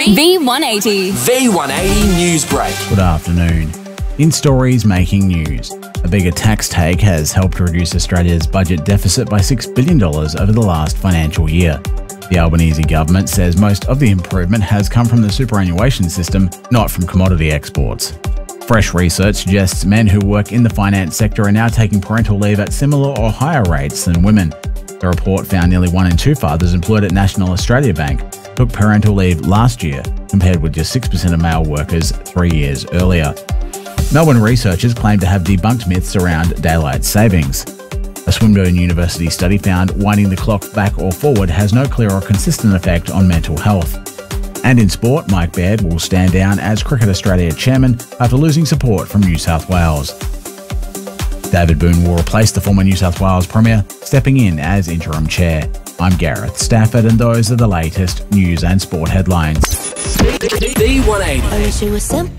V180. V180 News Break. Good afternoon. In stories making news, a bigger tax take has helped to reduce Australia's budget deficit by $6 billion over the last financial year. The Albanese government says most of the improvement has come from the superannuation system, not from commodity exports. Fresh research suggests men who work in the finance sector are now taking parental leave at similar or higher rates than women. The report found nearly 1 in 2 fathers employed at National Australia Bank took parental leave last year, compared with just 6% of male workers 3 years earlier. Melbourne researchers claim to have debunked myths around daylight savings. A Swinburne University study found winding the clock back or forward has no clear or consistent effect on mental health. And in sport, Mike Baird will stand down as Cricket Australia chairman after losing support from New South Wales. David Boon will replace the former New South Wales Premier, stepping in as interim chair. I'm Gareth Stafford, and those are the latest news and sport headlines. V180.